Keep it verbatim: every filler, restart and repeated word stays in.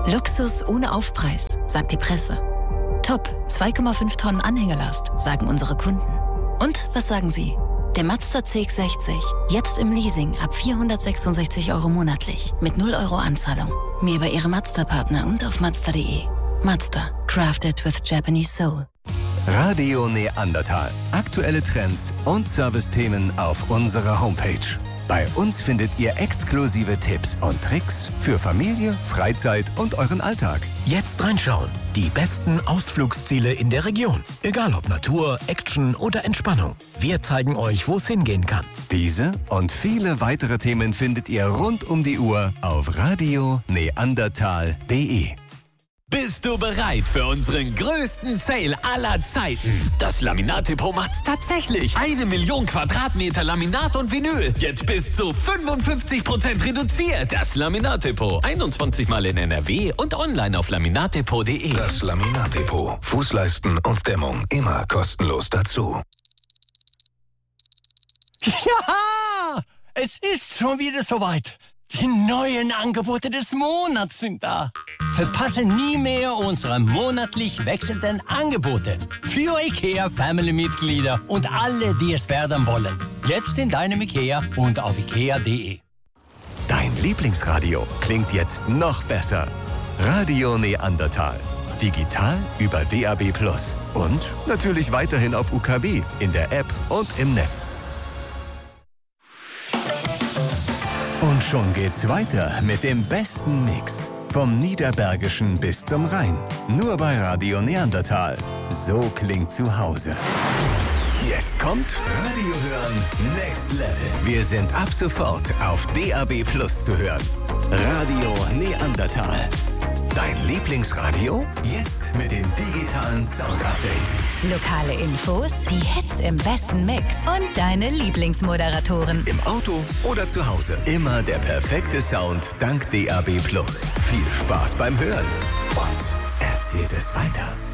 Luxus ohne Aufpreis, sagt die Presse. Top, zwei Komma fünf Tonnen Anhängerlast, sagen unsere Kunden. Und was sagen Sie? Der Mazda C X sechzig, jetzt im Leasing ab vierhundertsechsundsechzig Euro monatlich, mit null Euro Anzahlung. Mehr bei Ihrem Mazda-Partner und auf mazda punkt de. Mazda, crafted with Japanese soul. Radio Neandertal. Aktuelle Trends und Servicethemen auf unserer Homepage. Bei uns findet ihr exklusive Tipps und Tricks für Familie, Freizeit und euren Alltag. Jetzt reinschauen. Die besten Ausflugsziele in der Region. Egal ob Natur, Action oder Entspannung. Wir zeigen euch, wo es hingehen kann. Diese und viele weitere Themen findet ihr rund um die Uhr auf radio neandertal punkt de. Bist du bereit für unseren größten Sale aller Zeiten? Das Laminat-Depot macht's tatsächlich. Eine Million Quadratmeter Laminat und Vinyl. Jetzt bis zu fünfundfünfzig Prozent reduziert. Das Laminat-Depot. einundzwanzig Mal in N R W und online auf laminatdepot punkt de. Das Laminat-Depot. Fußleisten und Dämmung immer kostenlos dazu. Ja! Es ist schon wieder soweit. Die neuen Angebote des Monats sind da. Verpasse nie mehr unsere monatlich wechselnden Angebote für IKEA Family-Mitglieder und alle, die es werden wollen. Jetzt in deinem IKEA und auf ikea punkt de. Dein Lieblingsradio klingt jetzt noch besser. Radio Neandertal. Digital über D A B plus. Und natürlich weiterhin auf U K W, in der App und im Netz. Und schon geht's weiter mit dem besten Mix. Vom Niederbergischen bis zum Rhein. Nur bei Radio Neandertal. So klingt zu Hause. Jetzt kommt Radio hören Next Level. Wir sind ab sofort auf D A B plus zu hören. Radio Neandertal. Dein Lieblingsradio? Jetzt mit dem digitalen Sound-Update. Lokale Infos, die Hits im besten Mix und deine Lieblingsmoderatoren. Im Auto oder zu Hause. Immer der perfekte Sound dank D A B plus. Viel Spaß beim Hören. Und erzählt es weiter.